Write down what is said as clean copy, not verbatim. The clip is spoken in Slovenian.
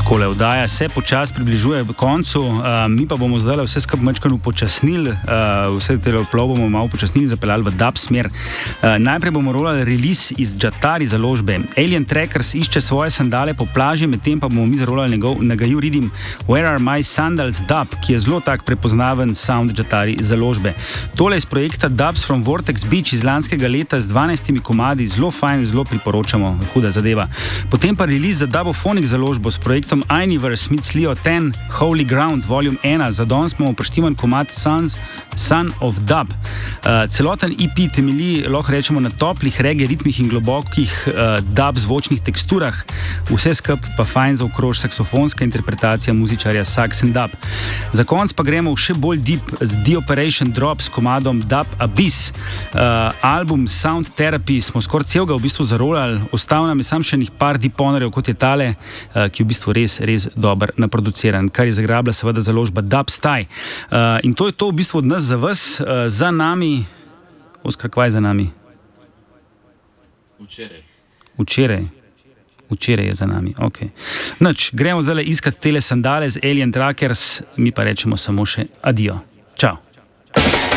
Takole oddaja se počasi približuje koncu, mi pa bomo zdaj vse skupaj majčkeno upočasnili, vse telo plov bomo malo upočasnili, zapeljali v dub smer. Najprej bomo rolali release iz Jatari založbe. Alien Trackers išče svoje sandale po plaži, medtem pa bomo mi zarolali Nagaju Ridim Where Are My Sandals Dub, ki je zelo tak prepoznaven sound Jatari založbe. Tole iz projekta Dubs from Vortex Beach iz lanskega leta z 12 komadi, zelo fajn, zelo priporočamo, huda zadeva. Potem pa release za Dubophonic založbo s projektom Universe meets Leo 10 Holy Ground Volume 1. Za danes smo upoštivan komad Son of Dub. Celoten EP temelji, lahko rečemo, na toplih reggae ritmih in globokih dub zvočnih teksturah. Vse skup pa fajn za okrož saksofonska interpretacija muzičarja Saxon Dub. Za konc pa gremo še bolj deep z The Operation Drop s komadom Dub Abyss. Album Sound Therapy smo skoraj celega v bistvu zarolali, ostal nam je sam še nih par deeponerjev, kot je tale, ki je v bistvu res dober naproduciran, kar je zagrabila seveda založba Dubsty. In to je to v bistvu od nas za vas, za nami. Oskar, kvaj za nami? Včeraj je za nami, ok. Nič, gremo zdaj iskati tele sandale z Alien Trackers, mi pa rečemo samo še adijo.